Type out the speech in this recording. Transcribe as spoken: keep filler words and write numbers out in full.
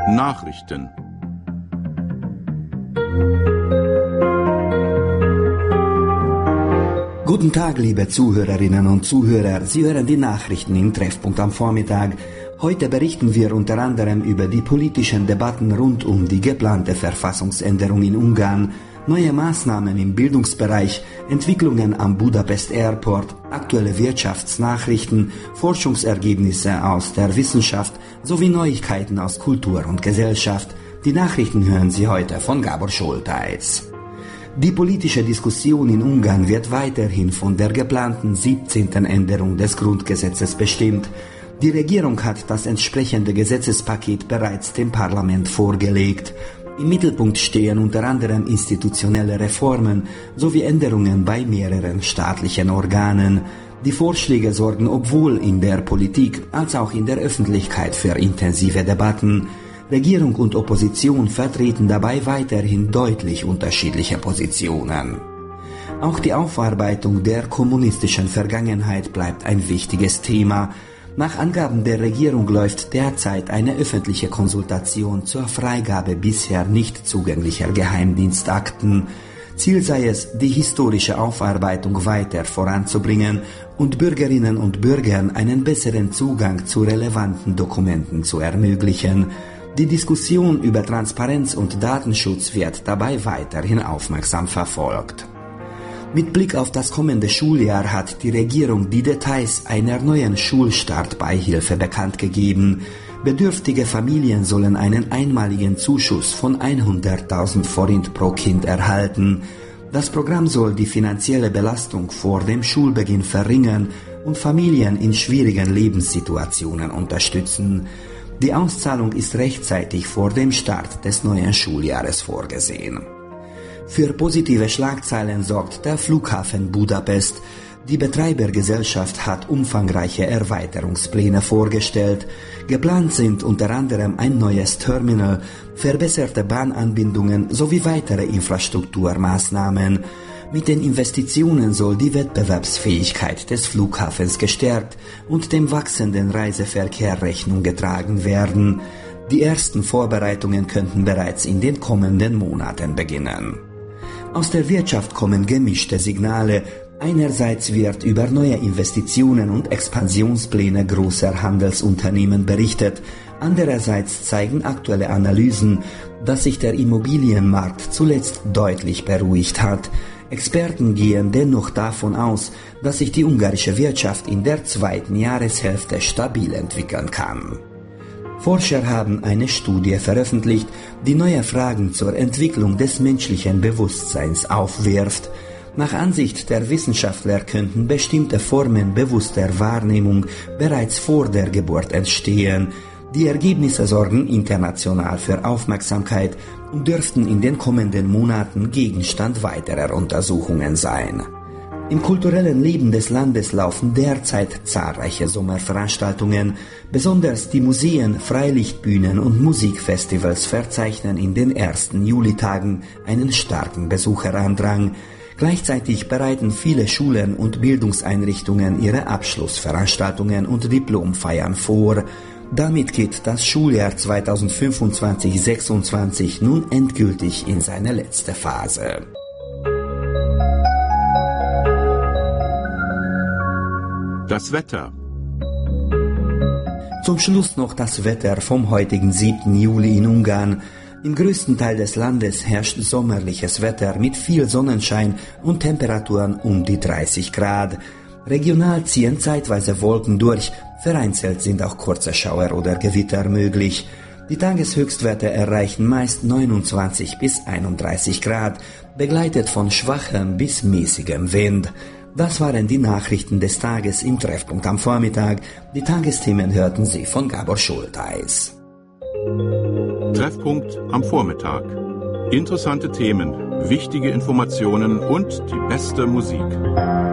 Nachrichten. Guten Tag, liebe Zuhörerinnen und Zuhörer. Sie hören die Nachrichten im Treffpunkt am Vormittag. Heute berichten wir unter anderem über die politischen Debatten rund um die geplante Verfassungsänderung in Ungarn, neue Maßnahmen im Bildungsbereich, Entwicklungen am Budapest Airport, aktuelle Wirtschaftsnachrichten, Forschungsergebnisse aus der Wissenschaft sowie Neuigkeiten aus Kultur und Gesellschaft. Die Nachrichten hören Sie heute von Gabor Scholtais. Die politische Diskussion in Ungarn wird weiterhin von der geplanten siebzehnten Änderung des Grundgesetzes bestimmt. Die Regierung hat das entsprechende Gesetzespaket bereits dem Parlament vorgelegt. Im Mittelpunkt stehen unter anderem institutionelle Reformen sowie Änderungen bei mehreren staatlichen Organen. Die Vorschläge sorgen sowohl in der Politik als auch in der Öffentlichkeit für intensive Debatten. Regierung und Opposition vertreten dabei weiterhin deutlich unterschiedliche Positionen. Auch die Aufarbeitung der kommunistischen Vergangenheit bleibt ein wichtiges Thema. Nach Angaben der Regierung läuft derzeit eine öffentliche Konsultation zur Freigabe bisher nicht zugänglicher Geheimdienstakten. Ziel sei es, die historische Aufarbeitung weiter voranzubringen und Bürgerinnen und Bürgern einen besseren Zugang zu relevanten Dokumenten zu ermöglichen. Die Diskussion über Transparenz und Datenschutz wird dabei weiterhin aufmerksam verfolgt. Mit Blick auf das kommende Schuljahr hat die Regierung die Details einer neuen Schulstartbeihilfe bekannt gegeben. Bedürftige Familien sollen einen einmaligen Zuschuss von hunderttausend Forint pro Kind erhalten. Das Programm soll die finanzielle Belastung vor dem Schulbeginn verringern und Familien in schwierigen Lebenssituationen unterstützen. Die Auszahlung ist rechtzeitig vor dem Start des neuen Schuljahres vorgesehen. Für positive Schlagzeilen sorgt der Flughafen Budapest. Die Betreibergesellschaft hat umfangreiche Erweiterungspläne vorgestellt. Geplant sind unter anderem ein neues Terminal, verbesserte Bahnanbindungen sowie weitere Infrastrukturmaßnahmen. Mit den Investitionen soll die Wettbewerbsfähigkeit des Flughafens gestärkt und dem wachsenden Reiseverkehr Rechnung getragen werden. Die ersten Vorbereitungen könnten bereits in den kommenden Monaten beginnen. Aus der Wirtschaft kommen gemischte Signale. Einerseits wird über neue Investitionen und Expansionspläne großer Handelsunternehmen berichtet. Andererseits zeigen aktuelle Analysen, dass sich der Immobilienmarkt zuletzt deutlich beruhigt hat. Experten gehen dennoch davon aus, dass sich die ungarische Wirtschaft in der zweiten Jahreshälfte stabil entwickeln kann. Forscher haben eine Studie veröffentlicht, die neue Fragen zur Entwicklung des menschlichen Bewusstseins aufwirft. Nach Ansicht der Wissenschaftler könnten bestimmte Formen bewusster Wahrnehmung bereits vor der Geburt entstehen. Die Ergebnisse sorgen international für Aufmerksamkeit und dürften in den kommenden Monaten Gegenstand weiterer Untersuchungen sein. Im kulturellen Leben des Landes laufen derzeit zahlreiche Sommerveranstaltungen. Besonders die Museen, Freilichtbühnen und Musikfestivals verzeichnen in den ersten Julitagen einen starken Besucherandrang. Gleichzeitig bereiten viele Schulen und Bildungseinrichtungen ihre Abschlussveranstaltungen und Diplomfeiern vor. Damit geht das Schuljahr zweitausendfünfundzwanzig sechsundzwanzig nun endgültig in seine letzte Phase. Das Wetter. Zum Schluss noch das Wetter vom heutigen siebten Juli in Ungarn. Im größten Teil des Landes herrscht sommerliches Wetter mit viel Sonnenschein und Temperaturen um die dreißig Grad. Regional ziehen zeitweise Wolken durch, vereinzelt sind auch kurze Schauer oder Gewitter möglich. Die Tageshöchstwerte erreichen meist neunundzwanzig bis einunddreißig Grad, begleitet von schwachem bis mäßigem Wind. Das waren die Nachrichten des Tages im Treffpunkt am Vormittag. Die Tagesthemen hörten Sie von Gabor Scholtais. Treffpunkt am Vormittag. Interessante Themen, wichtige Informationen und die beste Musik.